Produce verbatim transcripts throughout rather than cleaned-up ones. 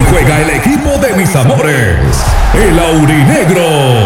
juega el equipo de mis amores, el aurinegro.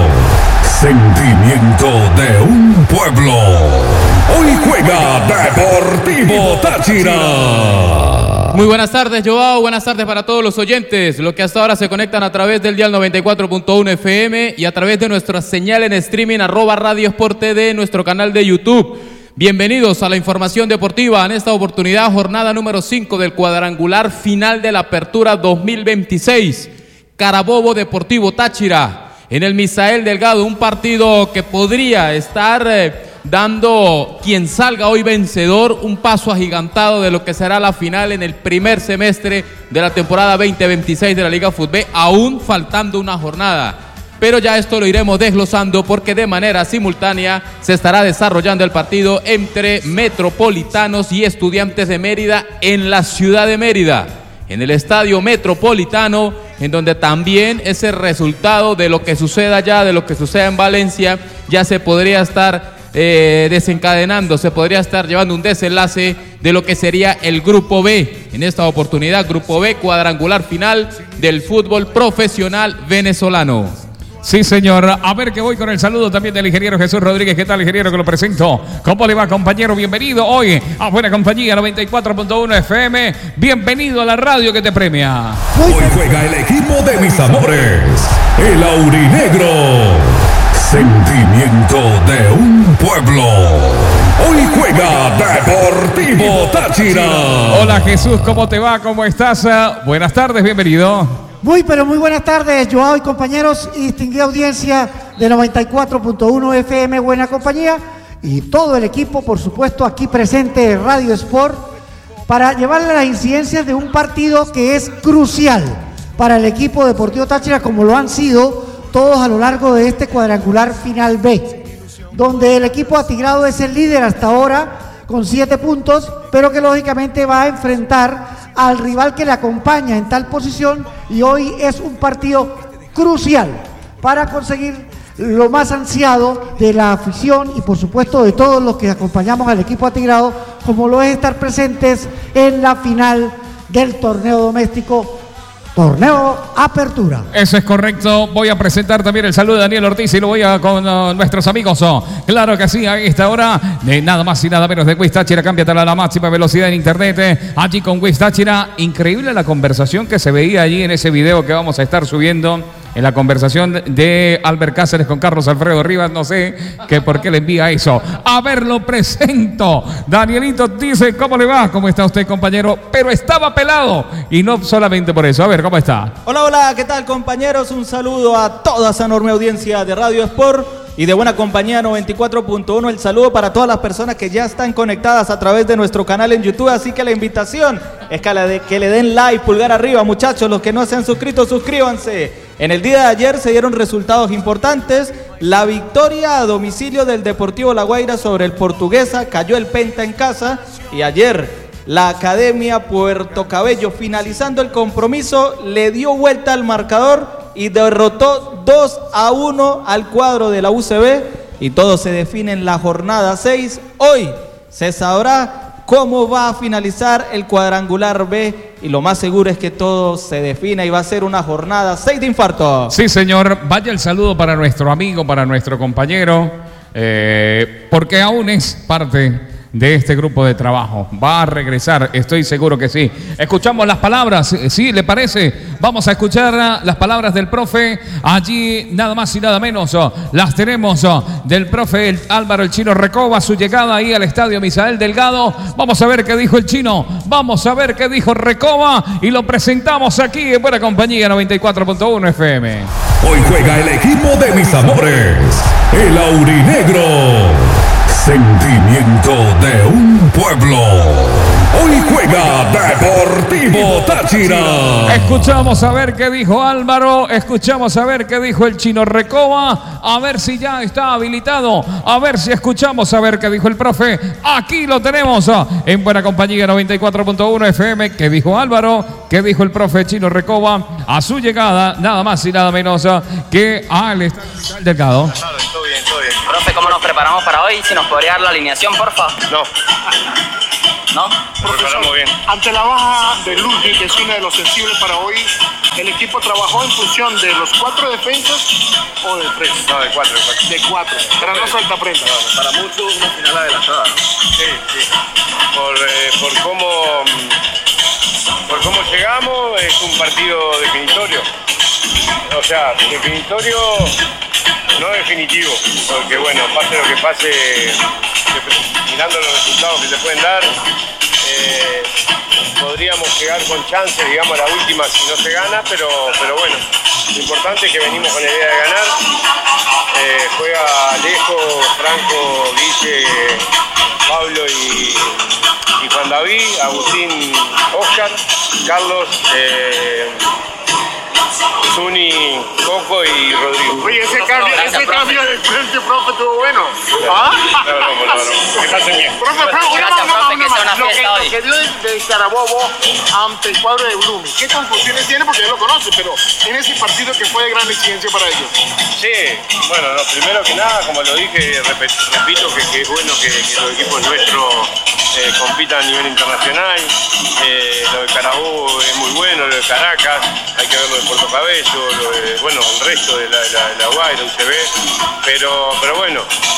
Sentimiento de un pueblo. Hoy juega Deportivo Táchira. Muy buenas tardes, Joao. Buenas tardes para todos los oyentes, los que hasta ahora se conectan a través del dial noventa y cuatro punto uno F M y a través de nuestra señal en streaming arroba Radio Sport T V, nuestro canal de YouTube. Bienvenidos a la información deportiva en esta oportunidad, jornada número cinco del cuadrangular final de la Apertura dos mil veintiséis. Carabobo Deportivo Táchira en el Misael Delgado, un partido que podría estar eh, dando, quien salga hoy vencedor, un paso agigantado de lo que será la final en el primer semestre de la temporada veinte veintiséis de la Liga Fútbol, aún faltando una jornada. Pero ya esto lo iremos desglosando porque de manera simultánea se estará desarrollando el partido entre Metropolitanos y Estudiantes de Mérida en la ciudad de Mérida, en el Estadio Metropolitano, en donde también ese resultado de lo que suceda allá, de lo que suceda en Valencia, ya se podría estar eh, desencadenando, se podría estar llevando un desenlace de lo que sería el Grupo B. En esta oportunidad, Grupo B, cuadrangular final del fútbol profesional venezolano. Sí, señor. A ver que voy con el saludo también del ingeniero Jesús Rodríguez. ¿Qué tal, ingeniero? Que lo presento. ¿Cómo le va, compañero? Bienvenido hoy a Buena Compañía noventa y cuatro punto uno F M. Bienvenido a la radio que te premia. Hoy juega el equipo de mis amores, el aurinegro. Sentimiento de un pueblo. Hoy juega Deportivo Táchira. Hola, Jesús. ¿Cómo te va? ¿Cómo estás? Buenas tardes. Bienvenido. Muy, pero muy buenas tardes, Joao y compañeros y distinguida audiencia de noventa y cuatro punto uno F M Buena Compañía y todo el equipo, por supuesto, aquí presente en Radio Sport para llevarle las incidencias de un partido que es crucial para el equipo Deportivo Táchira, como lo han sido todos a lo largo de este cuadrangular final B, donde el equipo atigrado es el líder hasta ahora con siete puntos, pero que lógicamente va a enfrentar al rival que le acompaña en tal posición, y hoy es un partido crucial para conseguir lo más ansiado de la afición y por supuesto de todos los que acompañamos al equipo atigrado, como lo es estar presentes en la final del torneo doméstico, Torneo Apertura. Eso es correcto. Voy a presentar también el saludo de Daniel Ortiz y lo voy a con uh, nuestros amigos. Oh. Claro que sí, a esta hora de nada más y nada menos de Wiz Táchira. Cámbiatela a la máxima velocidad en internet. Eh. Allí con Wiz Táchira. Increíble la conversación que se veía allí en ese video que vamos a estar subiendo. En la conversación de Albert Cáceres con Carlos Alfredo Rivas, no sé que por qué le envía eso. A ver, lo presento. Danielito dice, ¿cómo le va? ¿Cómo está usted, compañero? Pero estaba pelado y no solamente por eso. A ver, ¿cómo está? Hola, hola, ¿qué tal, compañeros? Un saludo a toda esa enorme audiencia de Radio Sport y de Buena Compañía noventa y cuatro punto uno. El saludo para todas las personas que ya están conectadas a través de nuestro canal en YouTube. Así que la invitación es que le, que le den like, pulgar arriba, muchachos. Los que no se han suscrito, suscríbanse. En el día de ayer se dieron resultados importantes. La victoria a domicilio del Deportivo La Guaira sobre el Portuguesa, cayó el Penta en casa. Y ayer la Academia Puerto Cabello, finalizando el compromiso, le dio vuelta al marcador y derrotó dos a uno al cuadro de la U C B. Y todo se define en la jornada seis. Hoy se sabrá cómo va a finalizar el cuadrangular B, y lo más seguro es que todo se defina y va a ser una jornada seis de infarto. Sí, señor. Vaya el saludo para nuestro amigo, para nuestro compañero, eh, porque aún es parte de este grupo de trabajo. Va a regresar, estoy seguro que sí. Escuchamos las palabras, ¿sí? ¿Le parece? Vamos a escuchar las palabras del profe. Allí nada más y nada menos las tenemos del profe el Álvaro el Chino Recoba, su llegada ahí al estadio Misael Delgado. Vamos a ver qué dijo el Chino, vamos a ver qué dijo Recoba y lo presentamos aquí en Buena Compañía noventa y cuatro punto uno F M. Hoy juega el equipo de mis amores, el aurinegro. Sentimiento de un pueblo. Hoy juega Deportivo Táchira. Escuchamos a ver qué dijo Álvaro, escuchamos a ver qué dijo el Chino Recoba, a ver si ya está habilitado, a ver si escuchamos a ver qué dijo el profe. Aquí lo tenemos en Buena Compañía noventa y cuatro punto uno F M. ¿Qué dijo Álvaro? ¿Qué dijo el profe Chino Recoba a su llegada? Nada más y nada menos que al Estadio Delgado. Todo bien, todo bien. Profe, ¿cómo nos preparamos para hoy? Si nos podría dar la alineación, porfa. No. ¿no? Nos preparamos bien. Ante la baja de Luzni, que es uno de los sensibles para hoy, ¿el equipo trabajó en función de los cuatro defensas o de tres? No, de cuatro, de cuatro. De cuatro, para no suelta prenda. No, no, para muchos una final adelantada, ¿no? Sí, sí. Por, eh, por cómo por cómo llegamos, es un partido definitorio. O sea, definitorio, no definitivo, porque bueno, pase lo que pase, mirando los resultados que se pueden dar, eh, podríamos llegar con chances, digamos, a la última si no se gana, pero, pero bueno, lo importante es que venimos con la idea de ganar. Eh, juega Alejo, Franco, Guille, Pablo y, y Juan David, Agustín, Oscar, Carlos, eh, Zuni, Coco y Rodrigo. Oye, ese cambio, Gracias, ese profe. cambio de frente, profe, estuvo bueno. ¿Ah? No, no, no, no, no. Que pasen bien. Profe, profe, una Gracias, más, profe, una que más. sea una Lo que, fiesta lo hoy. que dio de, de Carabobo ante el cuadro de Blooming. ¿Qué confusiones tiene? Porque él lo conoce, pero en ese partido que fue de gran exigencia para ellos. Sí, bueno, no, primero que nada, como lo dije, repet- repito que, que es bueno que, que los equipos nuestros eh, compitan a nivel internacional. Eh, lo de Carabobo es muy bueno, lo de Caracas, hay que ver lo de Puerto Cabello, lo de, bueno, el resto de la, la, la U A y la U C B, pero, pero bueno,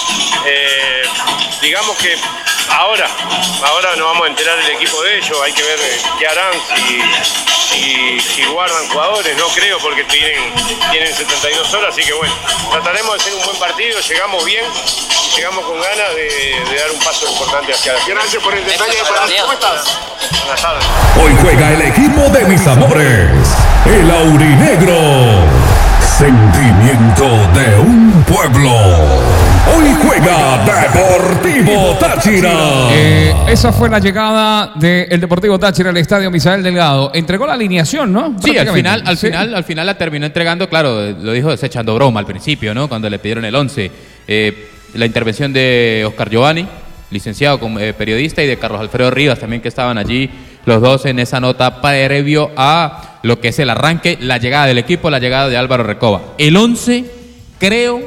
eh, digamos que ahora, ahora nos vamos a enterar del equipo de ellos, hay que ver eh, qué harán, si, si, si guardan jugadores, no creo porque tienen, tienen setenta y dos horas, así que bueno, trataremos de hacer un buen partido, llegamos bien y llegamos con ganas de, de dar un paso importante hacia la final. Gracias por el detalle. ¿Cómo estás? Buenas tardes. Hoy juega el equipo de mis amores, el aurinegro. Sentimiento de un pueblo. Hoy juega Deportivo Táchira. Eh, esa fue la llegada del Deportivo Táchira al Estadio Misael Delgado. Entregó la alineación, ¿no? Sí, al final, al Sí. final, al final la terminó entregando, claro, lo dijo desechando broma al principio, ¿no? Cuando le pidieron el once. Eh, la intervención de Oscar Giovanni, licenciado como eh, periodista, y de Carlos Alfredo Rivas también, que estaban allí los dos en esa nota previo a lo que es el arranque, la llegada del equipo, la llegada de Álvaro Recoba. El once, creo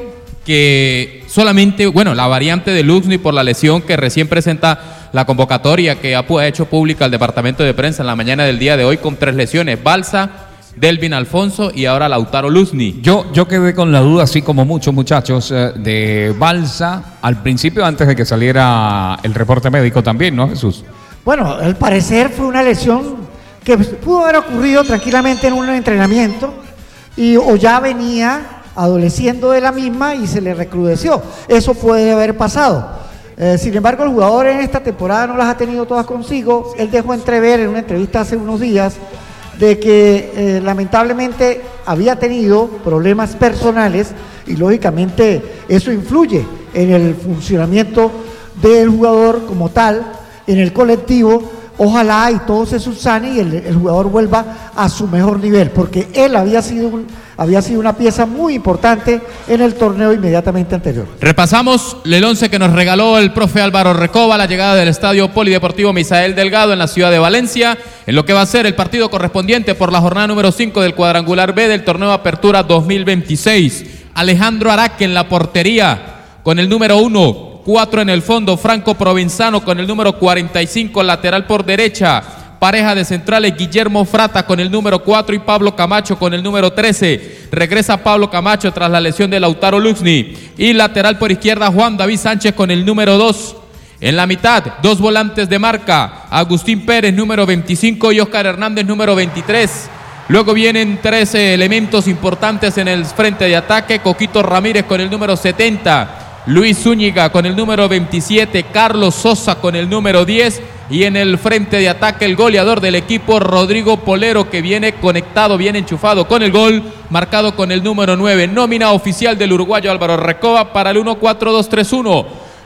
que solamente, bueno, la variante de Luxni por la lesión que recién presenta la convocatoria que ha hecho pública el departamento de prensa en la mañana del día de hoy con tres lesiones: Balsa, Delvin Alfonso y ahora Lautaro Luxni. Yo, yo quedé con la duda, así como muchos muchachos, eh, de Balsa al principio, antes de que saliera el reporte médico también, ¿no, Jesús? Bueno, al parecer fue una lesión que pudo haber ocurrido tranquilamente en un entrenamiento y o ya venía adoleciendo de la misma y se le recrudeció. Eso puede haber pasado. Eh, sin embargo, el jugador en esta temporada no las ha tenido todas consigo. Él dejó entrever en una entrevista hace unos días de que eh, lamentablemente había tenido problemas personales y lógicamente eso influye en el funcionamiento del jugador como tal, en el colectivo. Ojalá y todo se subsane y el, el jugador vuelva a su mejor nivel, porque él había sido, un, había sido una pieza muy importante en el torneo inmediatamente anterior. Repasamos el once que nos regaló el profe Álvaro Recoba, la llegada del Estadio Polideportivo Misael Delgado en la ciudad de Valencia, en lo que va a ser el partido correspondiente por la jornada número cinco del cuadrangular B del torneo Apertura dos mil veintiséis. Alejandro Araque en la portería con el número uno. Cuatro en el fondo, Franco Provenzano con el número cuarenta y cinco, lateral por derecha. Pareja de centrales, Guillermo Frata con el número cuatro y Pablo Camacho con el número trece. Regresa Pablo Camacho tras la lesión de Lautaro Luxni. Y lateral por izquierda, Juan David Sánchez con el número dos. En la mitad, dos volantes de marca, Agustín Pérez, número veinticinco, y Oscar Hernández, número veintitrés. Luego vienen trece elementos importantes en el frente de ataque, Coquito Ramírez con el número setenta. Luis Zúñiga con el número veintisiete, Carlos Sosa con el número diez y en el frente de ataque el goleador del equipo, Rodrigo Polero, que viene conectado, bien enchufado con el gol, marcado con el número nueve. Nómina oficial del uruguayo Álvaro Recoba para el uno cuatro dos tres uno.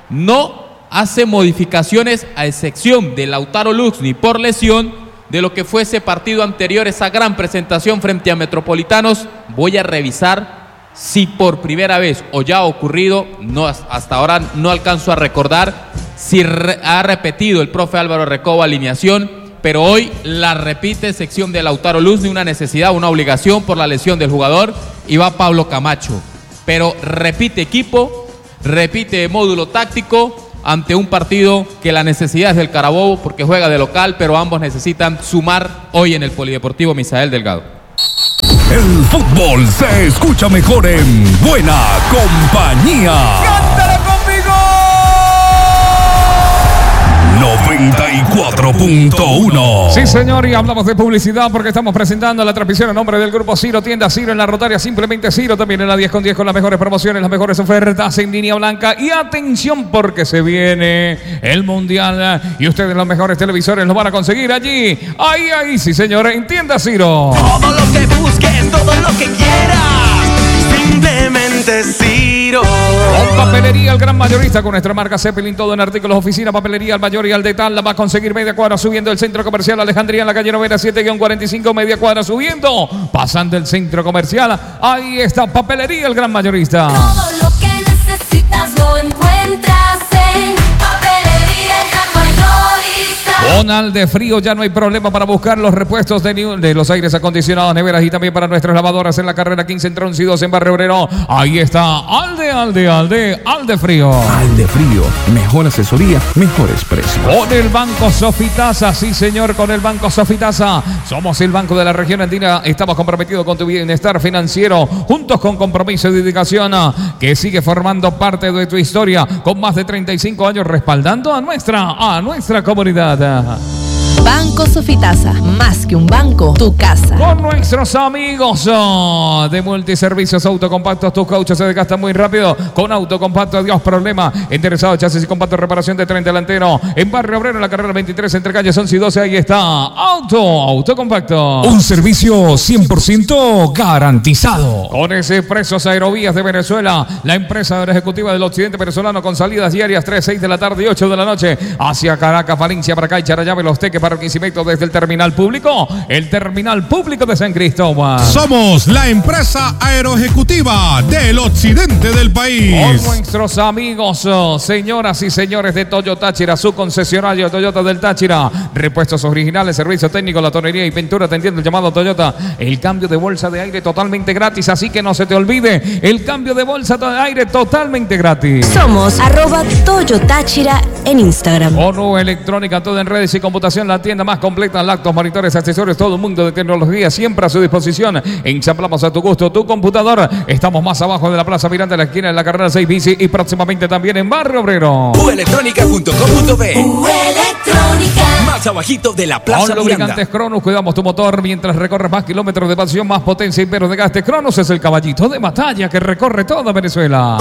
No hace modificaciones a excepción de Lautaro Luxni por lesión de lo que fue ese partido anterior, esa gran presentación frente a Metropolitanos. Voy a revisar si por primera vez o ya ha ocurrido, no, hasta ahora no alcanzo a recordar si re, ha repetido el profe Álvaro Recoba alineación, pero hoy la repite sección de Lautaro Luxni, una necesidad, una obligación por la lesión del jugador, y va Pablo Camacho, pero repite equipo, repite módulo táctico, ante un partido que la necesidad es del Carabobo porque juega de local, pero ambos necesitan sumar hoy en el Polideportivo Misael Delgado. El fútbol se escucha mejor en buena compañía. ¡Cántale conmigo! noventa y cuatro punto uno. Sí, señor, y hablamos de publicidad porque estamos presentando la transmisión en nombre del Grupo Ciro, tienda Ciro en la Rotaria, simplemente Ciro, también en la diez con diez con las mejores promociones, las mejores ofertas en línea blanca. Y atención porque se viene el Mundial y ustedes los mejores televisores los van a conseguir allí. Ahí, ahí, sí, señor, en tienda Ciro. Todo lo que busques, todo lo que quieras, simplemente Ciro. Con Papelería El Gran Mayorista, con nuestra marca Zeppelin, todo en artículos, oficina, papelería, al mayor y al detal, la va a conseguir media cuadra subiendo el centro comercial Alejandría en la calle Novena siete cuarenta y cinco, media cuadra subiendo, pasando el centro comercial, ahí está Papelería El Gran Mayorista. Todo lo que necesitas lo encuentras en Papelería El Gran Mayorista. Con Aldefrío ya no hay problema para buscar los repuestos de, de los aires acondicionados, neveras y también para nuestras lavadoras en la carrera quince en Tronci dos en Barrio Obrero. Ahí está Alde, Alde, Alde, Aldefrío. Aldefrío, mejor asesoría, mejores precios. Con el Banco Sofitasa, sí señor, con el Banco Sofitasa. Somos el banco de la región andina. Estamos comprometidos con tu bienestar financiero, juntos con compromiso y dedicación, que sigue formando parte de tu historia, con más de treinta y cinco años respaldando a nuestra, a nuestra comunidad. Banco Sofitasa, más que un banco, tu casa. Con nuestros amigos oh, de Multiservicios Autocompactos, tus coches se desgastan muy rápido. Con Autocompacto, adiós problema. Interesado, chasis y compacto, reparación de tren delantero. En Barrio Obrero, en la carrera veintitrés, entre calles once y doce, ahí está Auto, Autocompacto. Un servicio cien por ciento garantizado. Con ese Expresos Aerovías de Venezuela, la empresa de la ejecutiva del occidente venezolano, con salidas diarias tres, seis de la tarde y ocho de la noche, hacia Caracas, Valencia, para acá y Charallave, Los Teques, para Barquisimeto, desde el terminal público, el terminal público de San Cristóbal. Somos la empresa aeroejecutiva del occidente del país. Con nuestros amigos, oh, señoras y señores de Toyota Táchira, su concesionario Toyota del Táchira, repuestos originales, servicio técnico, la tonería y pintura, atendiendo el llamado Toyota. El cambio de bolsa de aire totalmente gratis, así que no se te olvide, el cambio de bolsa de aire totalmente gratis. Somos arroba Toyotáchira en Instagram. ONU Electrónica, todo en redes y computación, la tienda más completa, lactos, monitores, accesorios, todo el mundo de tecnología siempre a su disposición. Ensamblamos a tu gusto tu computador. Estamos más abajo de la Plaza Miranda, en la esquina de la carrera seis bici, y próximamente también en Barrio Obrero. u electrónica punto com punto be. U Electrónica. Más abajito de la Plaza Con Miranda. lubricantes Cronus, cuidamos tu motor mientras recorres más kilómetros de pasión, más potencia y peros de gaste. Cronus es el caballito de batalla que recorre toda Venezuela.